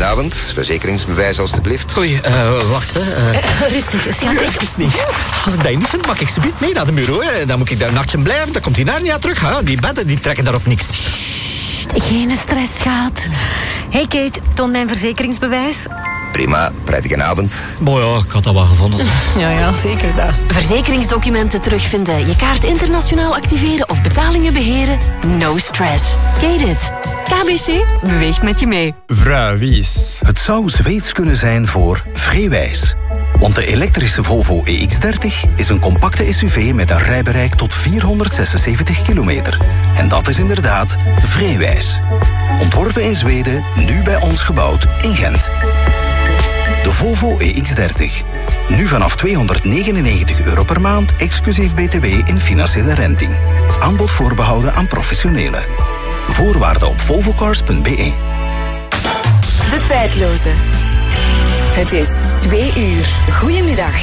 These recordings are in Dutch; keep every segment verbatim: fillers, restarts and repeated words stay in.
Goedenavond, verzekeringsbewijs alstublieft. Oei, uh, wacht, hè. Uh... Uh, rustig, het gaat even niet. Als ik dat niet vind, mag ik ze niet mee naar de bureau. Hè. Dan moet ik daar een nachtje blijven, dan komt die Narnia terug. Hè. Die bedden, die trekken daarop niks. Geen stress, schat. Hey Kate, toon mijn verzekeringsbewijs. Prima, prettige avond. Boah, ja, ik had dat wel gevonden. Ja, ja, zeker dat. Verzekeringsdocumenten terugvinden, je kaart internationaal activeren of betalingen beheren? No stress. Kate it. K B C beweegt met je mee. Vrouwwies. Het zou Zweeds kunnen zijn voor Vreewijs. Want de elektrische Volvo E X dertig is een compacte S U V met een rijbereik tot vierhonderdzesenzeventig kilometer. En dat is inderdaad Vreewijs. Ontworpen in Zweden, nu bij ons gebouwd in Gent. De Volvo E X dertig. Nu vanaf tweehonderdnegenennegentig euro per maand, exclusief B T W in financiële renting. Aanbod voorbehouden aan professionelen. Voorwaarden op volvocars punt b e. De tijdloze. Het is twee uur. Goedemiddag.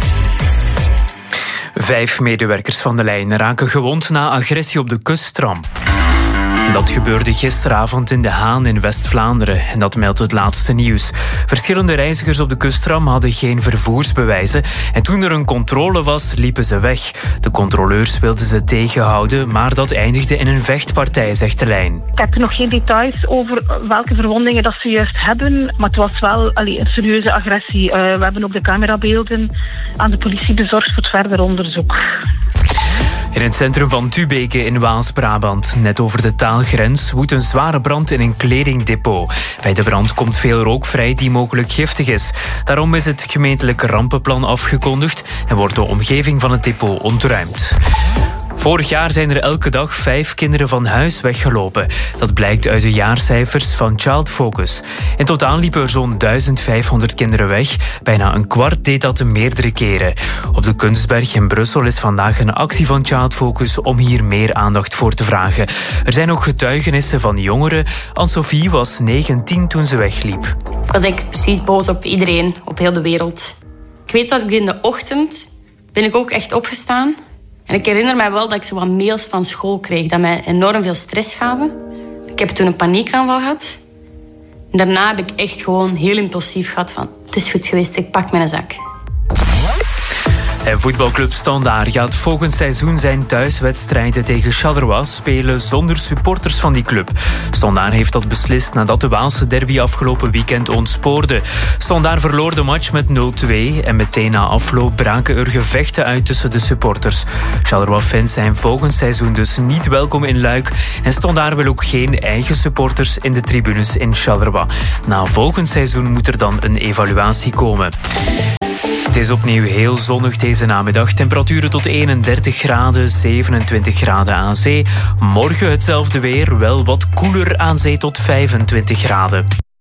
Vijf medewerkers van de lijn raken gewond na agressie op de kusttram. Dat gebeurde gisteravond in De Haan in West-Vlaanderen en dat meldt het laatste nieuws. Verschillende reizigers op de kusttram hadden geen vervoersbewijzen en toen er een controle was, liepen ze weg. De controleurs wilden ze tegenhouden, maar dat eindigde in een vechtpartij, zegt de lijn. Ik heb nog geen details over welke verwondingen dat ze juist hebben, maar het was wel allee, een serieuze agressie. Uh, we hebben ook de camerabeelden aan de politie bezorgd voor het verder onderzoek. In het centrum van Tubeke in Waals-Brabant, net over de taalgrens, woedt een zware brand in een kledingdepot. Bij de brand komt veel rook vrij die mogelijk giftig is. Daarom is het gemeentelijk rampenplan afgekondigd en wordt de omgeving van het depot ontruimd. Vorig jaar zijn er elke dag vijf kinderen van huis weggelopen. Dat blijkt uit de jaarcijfers van Child Focus. In totaal liepen er zo'n duizend vijfhonderd kinderen weg. Bijna een kwart deed dat meerdere keren. Op de Kunstberg in Brussel is vandaag een actie van Child Focus om hier meer aandacht voor te vragen. Er zijn ook getuigenissen van jongeren. Anne-Sophie was negentien toen ze wegliep. Ik was eigenlijk precies boos op iedereen, op heel de wereld. Ik weet dat ik in de ochtend ben ik ook echt opgestaan. En ik herinner mij wel dat ik zo wat mails van school kreeg dat mij enorm veel stress gaven. Ik heb toen een paniekaanval gehad. En daarna heb ik echt gewoon heel impulsief gehad van... het is goed geweest, ik pak mijn zak. En voetbalclub Standaard gaat volgend seizoen zijn thuiswedstrijden tegen Charleroi spelen zonder supporters van die club. Standaard heeft dat beslist nadat de Waalse derby afgelopen weekend ontspoorde. Standaard verloor de match met nul twee en meteen na afloop braken er gevechten uit tussen de supporters. Charleroi-fans zijn volgend seizoen dus niet welkom in Luik en Standaard wil ook geen eigen supporters in de tribunes in Charleroi. Na volgend seizoen moet er dan een evaluatie komen. Het is opnieuw heel zonnig deze namiddag. Temperaturen tot eenendertig graden, zevenentwintig graden aan zee. Morgen hetzelfde weer, wel wat koeler aan zee tot vijfentwintig graden.